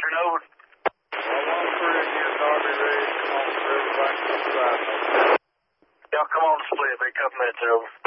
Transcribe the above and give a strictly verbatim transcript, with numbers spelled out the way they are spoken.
Turn over. one three again, Darby Reed. Come on, River back to the side. Y'all come on to split. Be a couple minutes over.